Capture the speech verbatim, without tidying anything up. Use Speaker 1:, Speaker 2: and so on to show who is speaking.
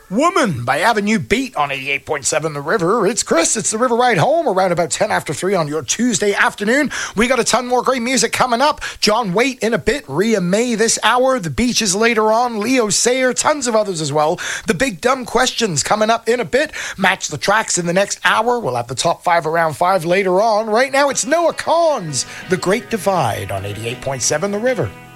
Speaker 1: Woman by Avenue Beat on eighty-eight point seven The River. It's Chris, it's The River Ride Home, around about ten after three on your Tuesday afternoon. We got a ton more great music coming up. John Waite in a bit, Rhea May this hour, The Beaches later on, Leo Sayer, tons of others as well. The Big Dumb Questions coming up in a bit. Match the Tracks in the next hour. We'll have the top five around five later on. Right now it's Noah Kahan's The Great Divide on eighty-eight point seven The River.